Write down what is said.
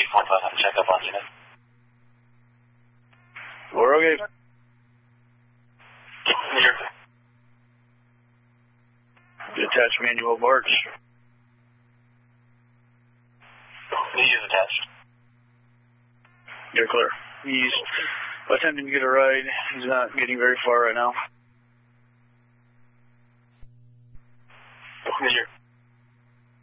check up on unit. We're okay. Detach manual march. He is attached. You're clear. He's attempting to get a ride. He's not getting very far right now. Here.